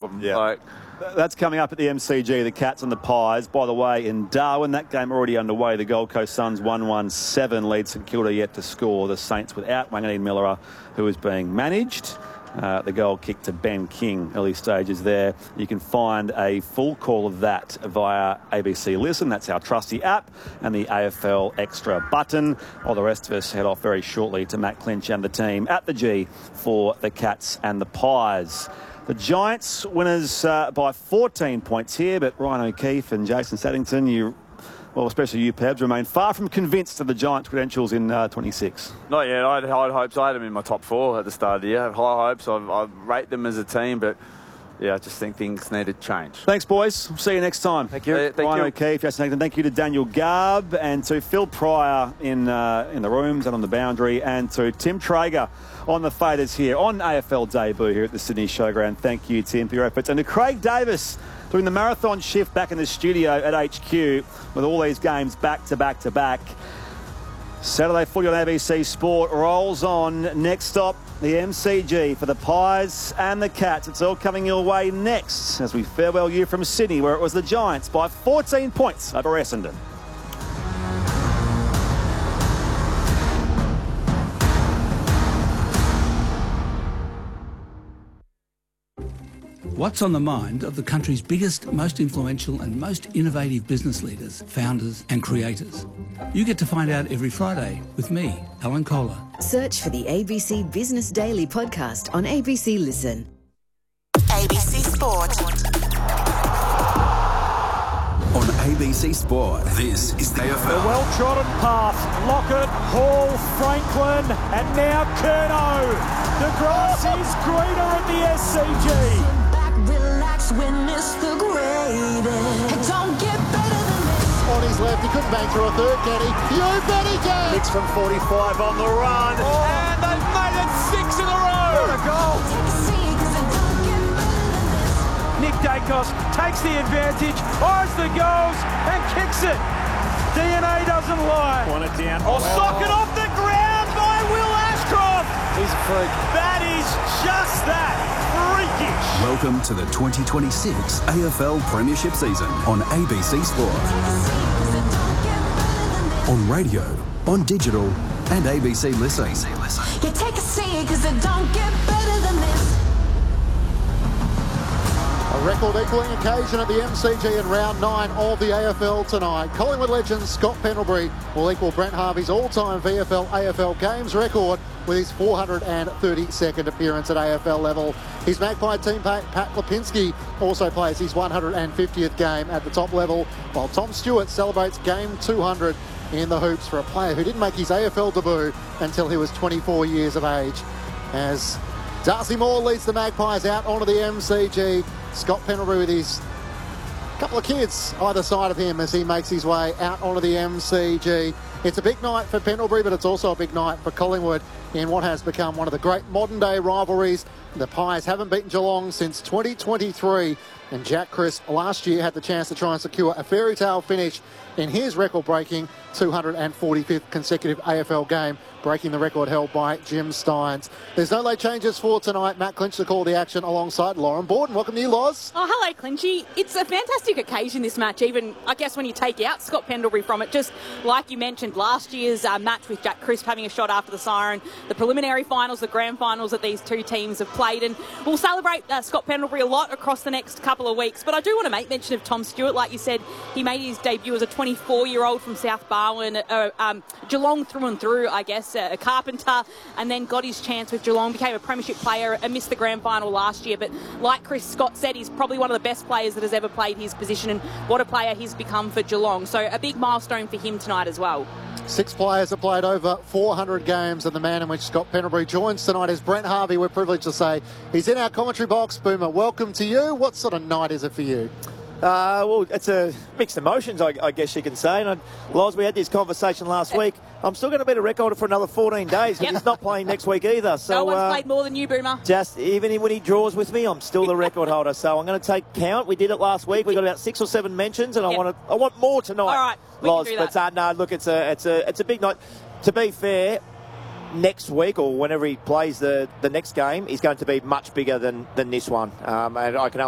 them. Yeah. That's coming up at the MCG, the Cats and the Pies. By the way, in Darwin, that game already underway. The Gold Coast Suns 1-1-7 lead St Kilda yet to score. The Saints without Wanganeen Miller, who is being managed. The goal kick to Ben King, early stages there. You can find a full call of that via ABC Listen. That's our trusty app, and the AFL Extra button. While the rest of us head off very shortly to Matt Clinch and the team at the G for the Cats and the Pies. The Giants winners by 14 points here, but Ryan O'Keefe and Jason Saddington, especially you, Pebs, remain far from convinced of the Giants' credentials in 26. Not yet. I had high hopes. I had them in my top 4 at the start of the year. I have high hopes. I rate them as a team, but yeah, I just think things need to change. Thanks, boys. See you next time. Thank you. Ryan O'Keefe, Jason Saddington. Thank you to Daniel Garb and to Phil Pryor in the rooms and on the boundary, and to Tim Traeger on the faders here on AFL debut here at the Sydney Showground. Thank you, Tim, for your efforts. And to Craig Davis doing the marathon shift back in the studio at HQ with all these games back to back to back. Saturday footy on ABC Sport rolls on. Next stop, the MCG for the Pies and the Cats. It's all coming your way next as we farewell you from Sydney, where it was the Giants by 14 points over Essendon. What's on the mind of the country's biggest, most influential and most innovative business leaders, founders and creators? You get to find out every Friday with me, Alan Kohler. Search for the ABC Business Daily podcast on ABC Listen. ABC Sport. On ABC Sport, this is the AFL. The well-trodden path, Lockett, Hall, Franklin, and now Curnow. The grass is greener at the SCG. Relax, witness the greatest. It don't get better than this. On his left, he couldn't bang through a third, can he? You bet he can! Hits from 45 on the run, and they've made it 6 in a row. What a goal! Nick Dacos takes the advantage, eyes the goals, and kicks it. DNA doesn't lie. Want it down. Socket off the ground by Will Ashcroft. He's a freak. That is just that. Freakish. Welcome to the 2026 AFL Premiership season on ABC Sport. On radio, on digital, and ABC Listen. You take a seat, because it don't get better than this. A record equaling occasion at the MCG in round 9 of the AFL tonight. Collingwood legend Scott Pendlebury will equal Brent Harvey's all-time VFL AFL games record with his 432nd appearance at AFL level. His Magpie teammate Pat Lipinski also plays his 150th game at the top level, while Tom Stewart celebrates game 200 in the hoops for a player who didn't make his AFL debut until he was 24 years of age. As Darcy Moore leads the Magpies out onto the MCG, Scott Pendlebury with his couple of kids either side of him as he makes his way out onto the MCG. It's a big night for Pendlebury, but it's also a big night for Collingwood in what has become one of the great modern-day rivalries. The Pies haven't beaten Geelong since 2023, and Jack Crisp last year had the chance to try and secure a fairy tale finish in his record-breaking 245th consecutive AFL game, breaking the record held by Jim Steins. There's no late changes for tonight. Matt Clinch to call the action alongside Lauren Borden. Welcome to you, Loz. Oh, hello, Clinchy. It's a fantastic occasion, this match, even, I guess, when you take out Scott Pendlebury from it. Just like you mentioned, last year's match with Jack Crisp having a shot after the siren, the preliminary finals, the grand finals that these two teams have played, and we'll celebrate Scott Pendlebury a lot across the next couple of weeks. But I do want to make mention of Tom Stewart. Like you said, he made his debut as a 24-year-old from South Barwon, Geelong through and through, I guess, a carpenter, and then got his chance with Geelong, became a premiership player and missed the grand final last year. But like Chris Scott said, he's probably one of the best players that has ever played his position, and what a player he's become for Geelong. So a big milestone for him tonight as well. 6 players have played over 400 games, and the man in which Scott Pendlebury joins tonight is Brent Harvey. We're privileged to say he's in our commentary box. Boomer, welcome to you. What sort of night is it for you? Well, it's a mixed emotions, I guess you can say. And Loz, we had this conversation last week. I'm still going to be the record holder for another 14 days because he's not playing next week either. So no one's played more than you, Boomer. Just even when he draws with me, I'm still the record holder. So I'm going to take count. We did it last week. We got about 6 or 7 mentions, and I want more tonight. All right, Loz. But no, look, it's a big night. To be fair, next week or whenever he plays the next game is going to be much bigger than this one. And I can